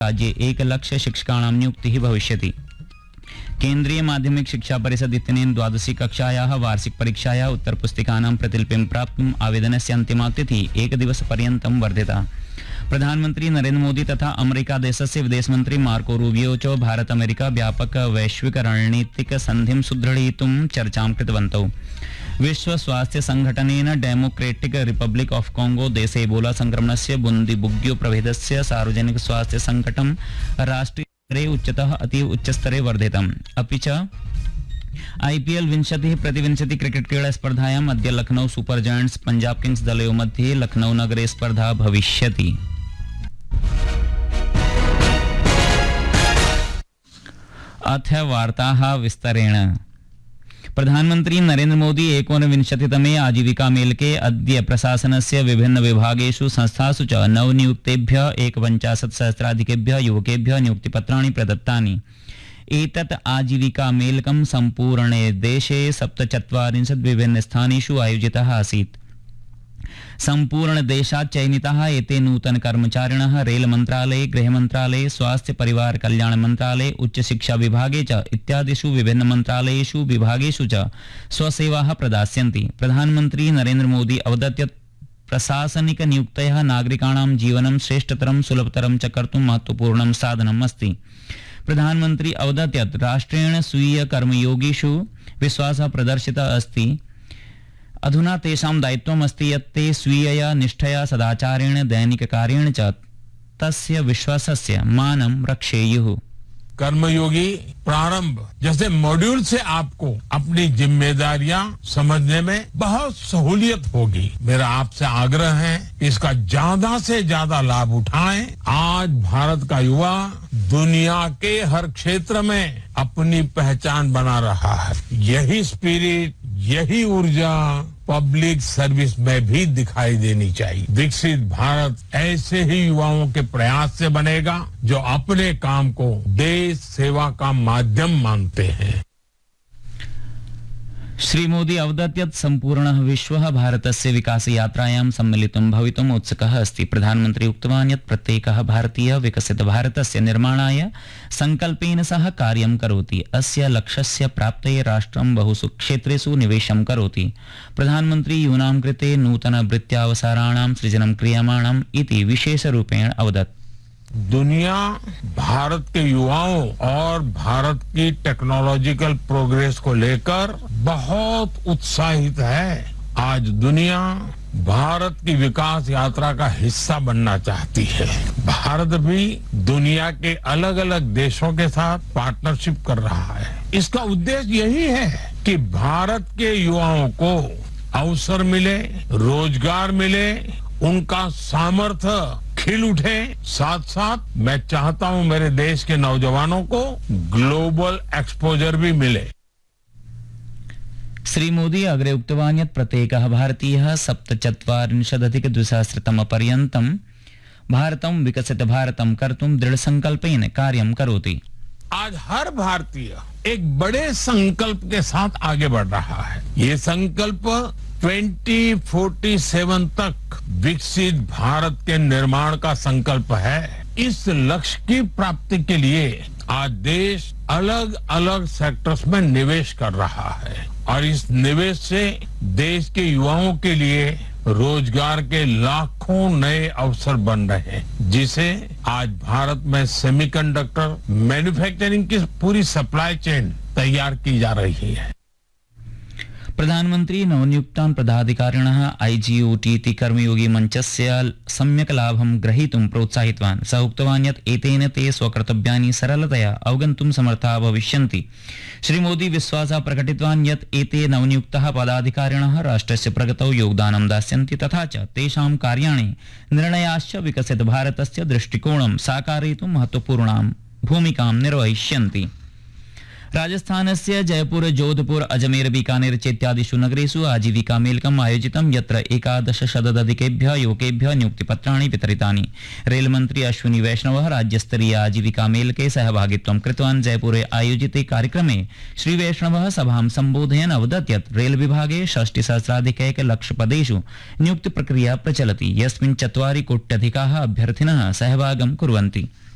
राज्ये 1 लक्ष शिक्षकाणां नियुक्तिः भविष्यति। केन्द्रीय माध्यमिक शिक्षा परिषद इत्यनेन 12वी कक्षायाः वार्षिक परीक्षायाः उत्तरपुस्तिकानां प्रतिलिपिं प्राप्तुम् आवेदनस्य अन्तिमा तिथिः एकदिवसपर्यन्तं वर्धिता। प्रधानमंत्री नरेंद्र मोदी तथा अमेरिका देशस्य विदेशमन्त्री मार्को रूबियो च भारत अमेरिका व्यापक वैश्विक रणनीतिक सन्धिं सुदृढयितुं चर्चां कृतवन्तौ। विश्व स्वास्थ्य संघटनेन डेमोक्रेटिक रिपब्लिक ऑफ कांगो देशे एबोला संक्रमणस्य बुंदीबुग्यो प्रभेदस्य सार्वजनिक स्वास्थ्य संकटं राष्ट्रीय उच्चतः अतीव उच्चस्तरे वर्धितम्। अपि च IPL 20-प्रतिविंशति क्रिकेट क्रीडा स्पर्धायाम् अद्य Lucknow super giants Punjab Kings दलयोः मध्ये लखनऊ नगरे स्पर्धा भविष्यति। अथ वार्ताः विस्तरेण। प्रधानमंत्री नरेंद्र मोदी 19तमे आजीविका मेलके अद्य प्रशासनस्य विभिन्न विभागेषु संस्थासु च नवनियुक्तेभ्यः 51,000-सहस्राधिकेभ्यः युवकेभ्यः नियुक्तिपत्राणि प्रदत्तानि। एतत् आजीविका मेलकं सम्पूर्णे देशे 47 विभिन्न स्थानेषु आयोजितः आसीत्। सम्पूर्ण देशात् चयनिताः एते नूतन कर्मचारिणः रेल मंत्रालये, गृह मंत्रालये, स्वास्थ्य परिवार कल्याण मंत्रालये, उच्च शिक्षा विभागे च इत्यादिषु विभिन्न मंत्रालयेषु विभागेषु च स्वसेवाः प्रदास्यन्ति। प्रधानमंत्री नरेंद्र मोदी अवदत् यत् प्रशासनिक नियुक्तयः नागरिकाणां जीवनं श्रेष्ठतरं सुलभतरं च कर्तुं महत्वपूर्णं साधनम् अस्ति। प्रधानमंत्री अवदत् यत् राष्ट्रेण स्वीय कर्मयोगिषु विश्वासः प्रदर्शितः अस्ति। अधुना तेषां दायित्वम् अस्ति यत् ते स्वीयया निष्ठया सदाचारेण दैनिककार्येण च तस्य विश्वासस्य मानं रक्षेयुः। कर्मयोगी प्रारंभ जैसे मॉड्यूल से आपको अपनी जिम्मेदारियां समझने में बहुत सहूलियत होगी। मेरा आपसे आग्रह है इसका ज्यादा से ज्यादा लाभ उठाएं। आज भारत का युवा दुनिया के हर क्षेत्र में अपनी पहचान बना रहा है। यही स्पिरिट, यही ऊर्जा पब्लिक सर्विस में भी दिखाई देनी चाहिए। विकसित भारत ऐसे ही युवाओं के प्रयास से बनेगा जो अपने काम को देश सेवा का माध्यम मानते हैं। श्री मोदी अवदत् यत् सम्पूर्णः विश्वः भारतस्य विकासयात्रायां सम्मिलितुं भवितुम् उत्सुकः अस्ति। प्रधानमंत्री उक्तवान् यत् प्रत्येकः भारतीयः विकसित भारतस्य निर्माणाय संकल्पेन सह कार्यं करोति। अस्य लक्ष्यस्य प्राप्तये राष्ट्रं बहुषु क्षेत्रेषु निवेशं करोति। प्रधानमंत्री यूनां कृते नूतनवृत्त्यावसराणां सृजनं क्रियमाणम् इति विशेषरूपेण अवदत्। दुनिया भारत के युवाओं और भारत की टेक्नोलॉजिकल प्रोग्रेस को लेकर बहुत उत्साहित है। आज दुनिया भारत की विकास यात्रा का हिस्सा बनना चाहती है। भारत भी दुनिया के अलग अलग देशों के साथ पार्टनरशिप कर रहा है। इसका उद्देश्य यही है कि भारत के युवाओं को अवसर मिले, रोजगार मिले, उनका सामर्थ्य खिल उठे। साथ साथ मैं चाहता हूं मेरे देश के नौजवानों को ग्लोबल एक्सपोजर भी मिले। श्री मोदी अग्रे उक्तवान् यत् प्रत्येकः भारतीयः 47,200-तमपर्यन्तं भारतं विकसित भारतं कर्तुं दृढ़संकल्पेन कार्यं करोति। आज हर भारतीय एक बड़े संकल्प के साथ आगे बढ़ रहा है। ये संकल्प 2047 तक विकसित भारत के निर्माण का संकल्प है। इस लक्ष्य की प्राप्ति के लिए आज देश अलग अलग सेक्टर्स में निवेश कर रहा है और इस निवेश से देश के युवाओं के लिए रोजगार के लाखों नए अवसर बन रहे हैं, जिसे आज भारत में सेमीकंडक्टर मैन्युफैक्चरिंग की पूरी सप्लाई चेन तैयार की जा रही है। प्रधानमंत्री नवनियुक्तान् पदाधिकारिणः IGOT इति कर्मयोगी मञ्चस्य सम्यक् लाभं ग्रहीतुं प्रोत्साहितवान्। सः उक्तवान् यत् एतेन ते स्वकर्तव्यानि सरलतया अवगन्तुं समर्थाः भविष्यन्ति। श्री मोदी विश्वासः प्रकटितवान् यत् एते नवनियुक्ताः पदाधिकारिणः राष्ट्रस्य प्रगतौ योगदानं दास्यन्ति तथा च तेषां कार्याणि निर्णयाश्च विकसित भारतस्य दृष्टिकोणं साकारयितुं महत्वपूर्णां भूमिकां निर्वहिष्यन्ति। राजस्थानस्य जयपुर, जोधपुर, अजमेर, बीकानेर चेत्यादिषु नगरेषु आजीविका मेलकम् आयोजितं यत्र 11,000-अधिकेभ्यः युवकेभ्यः नियुक्तिपत्राणि वितरितानि। रेलमन्त्री अश्विनी वैष्णवः राज्यस्तरीय आजीविका मेलके सहभागित्वं कृतवान्। जयपुरे आयोजिते कार्यक्रमे श्री वैष्णवः सभां सम्बोधयन् अवदत् यत् रेल विभागे 60,000-1,00,000 नियुक्तिप्रक्रिया प्रचलति, यस्मिन् 4 कोट्यधिकाः अभ्यर्थिनः सहभागं कुर्वन्ति।